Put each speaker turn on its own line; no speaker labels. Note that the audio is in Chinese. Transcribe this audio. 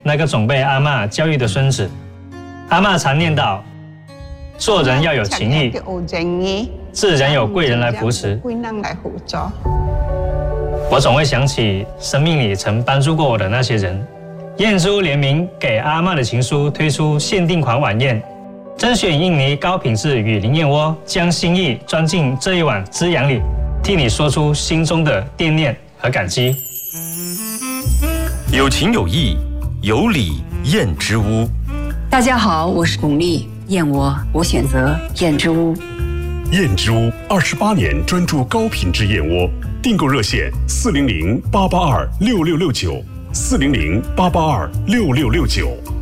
那个总被阿嬷教育的孙子。阿嬷常念叨：做人要有情义，自然有贵人来扶持。我总会想起生命里曾帮助过我的那些人。燕珠联名给阿嬷的情书推出限定款晚宴，甄选印尼高品质雨林燕窝，将心意装进这一碗滋养里，替你说出心中的惦念和感激。
有情有义，有礼燕之屋。
大家好，我是巩俐，燕窝我选择燕之屋。
燕之屋28年专注高品质燕窝，订购热线400-882-6669，400-882-6669。